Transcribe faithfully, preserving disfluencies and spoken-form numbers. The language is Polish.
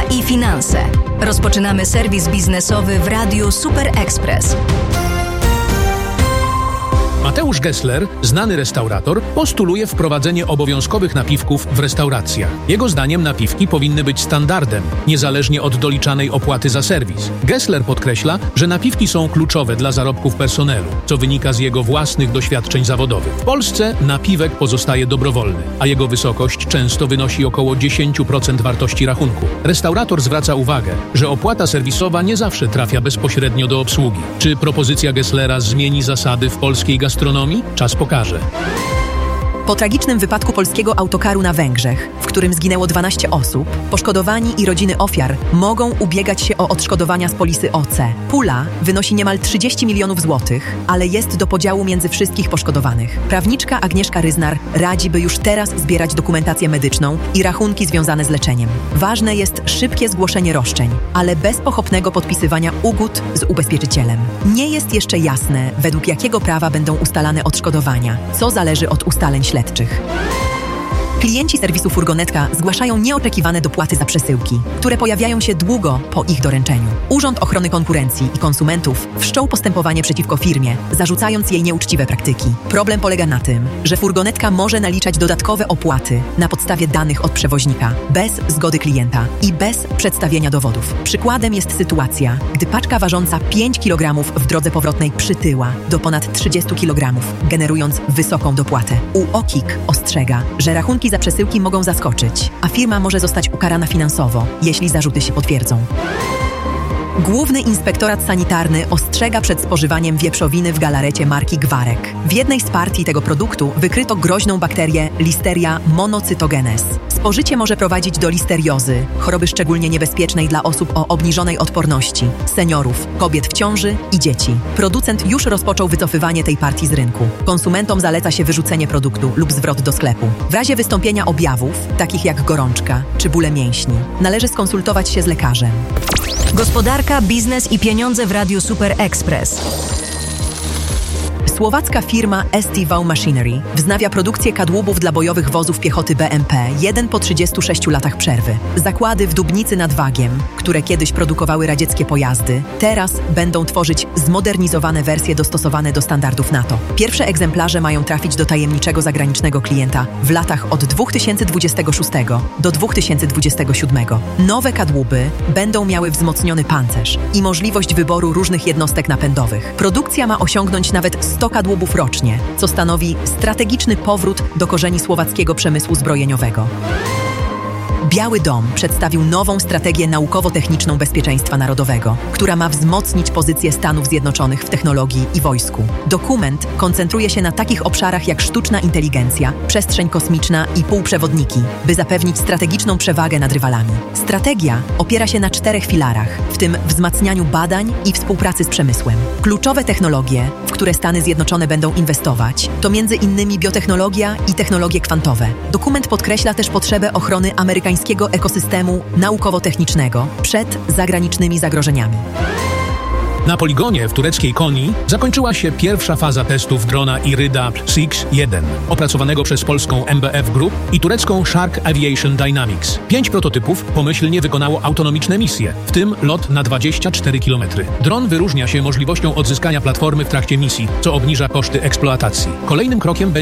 i finanse. Rozpoczynamy serwis biznesowy w Radiu Super Express. Mateusz Gessler, znany restaurator, postuluje wprowadzenie obowiązkowych napiwków w restauracjach. Jego zdaniem napiwki powinny być standardem, niezależnie od doliczanej opłaty za serwis. Gessler podkreśla, że napiwki są kluczowe dla zarobków personelu, co wynika z jego własnych doświadczeń zawodowych. W Polsce napiwek pozostaje dobrowolny, a jego wysokość często wynosi około dziesięć procent wartości rachunku. Restaurator zwraca uwagę, że opłata serwisowa nie zawsze trafia bezpośrednio do obsługi. Czy propozycja Gesslera zmieni zasady w polskiej gastronomii? Gastronomii? Czas pokaże. Po tragicznym wypadku polskiego autokaru na Węgrzech, w którym zginęło dwanaście osób, poszkodowani i rodziny ofiar mogą ubiegać się o odszkodowania z polisy O C. Pula wynosi niemal trzydzieści milionów złotych, ale jest do podziału między wszystkich poszkodowanych. Prawniczka Agnieszka Ryznar radzi, by już teraz zbierać dokumentację medyczną i rachunki związane z leczeniem. Ważne jest szybkie zgłoszenie roszczeń, ale bez pochopnego podpisywania ugód z ubezpieczycielem. Nie jest jeszcze jasne, według jakiego prawa będą ustalane odszkodowania, co zależy od ustaleń śledczych. Klienci serwisu Furgonetka zgłaszają nieoczekiwane dopłaty za przesyłki, które pojawiają się długo po ich doręczeniu. Urząd Ochrony Konkurencji i Konsumentów wszczął postępowanie przeciwko firmie, zarzucając jej nieuczciwe praktyki. Problem polega na tym, że Furgonetka może naliczać dodatkowe opłaty na podstawie danych od przewoźnika, bez zgody klienta i bez przedstawienia dowodów. Przykładem jest sytuacja, gdy paczka ważąca pięć kilogramów w drodze powrotnej przytyła do ponad trzydzieści kilogramów, generując wysoką dopłatę. U O K I K ostrzega, że rachunki za przesyłki mogą zaskoczyć, a firma może zostać ukarana finansowo, jeśli zarzuty się potwierdzą. Główny Inspektorat Sanitarny ostrzega przed spożywaniem wieprzowiny w galarecie marki Gwarek. W jednej z partii tego produktu wykryto groźną bakterię Listeria monocytogenes. Spożycie może prowadzić do listeriozy, choroby szczególnie niebezpiecznej dla osób o obniżonej odporności, seniorów, kobiet w ciąży i dzieci. Producent już rozpoczął wycofywanie tej partii z rynku. Konsumentom zaleca się wyrzucenie produktu lub zwrot do sklepu. W razie wystąpienia objawów, takich jak gorączka czy bóle mięśni, należy skonsultować się z lekarzem. Gospodarka, biznes i pieniądze w Radiu Super Express. Słowacka firma S T V Machinery wznawia produkcję kadłubów dla bojowych wozów piechoty B M P jeden po trzydziestu sześciu latach przerwy. Zakłady w Dubnicy nad Wagiem, które kiedyś produkowały radzieckie pojazdy, teraz będą tworzyć zmodernizowane wersje dostosowane do standardów NATO. Pierwsze egzemplarze mają trafić do tajemniczego zagranicznego klienta w latach od dwa tysiące dwudziestego szóstego do dwa tysiące dwudziestego siódmego. Nowe kadłuby będą miały wzmocniony pancerz i możliwość wyboru różnych jednostek napędowych. Produkcja ma osiągnąć nawet sto kadłubów rocznie, co stanowi strategiczny powrót do korzeni słowackiego przemysłu zbrojeniowego. Biały Dom przedstawił nową strategię naukowo-techniczną bezpieczeństwa narodowego, która ma wzmocnić pozycję Stanów Zjednoczonych w technologii i wojsku. Dokument koncentruje się na takich obszarach jak sztuczna inteligencja, przestrzeń kosmiczna i półprzewodniki, by zapewnić strategiczną przewagę nad rywalami. Strategia opiera się na czterech filarach, w tym wzmacnianiu badań i współpracy z przemysłem. Kluczowe technologie, w które Stany Zjednoczone będą inwestować, to między innymi biotechnologia i technologie kwantowe. Dokument podkreśla też potrzebę ochrony amerykańskiego ekosystemu naukowo-technicznego przed zagranicznymi zagrożeniami. Na poligonie w tureckiej Koni zakończyła się pierwsza faza testów drona Irida six jeden, opracowanego przez polską M B F Group i turecką Shark Aviation Dynamics. Pięć prototypów pomyślnie wykonało autonomiczne misje, w tym lot na dwadzieścia cztery kilometry. Dron wyróżnia się możliwością odzyskania platformy w trakcie misji, co obniża koszty eksploatacji. Kolejnym krokiem będzie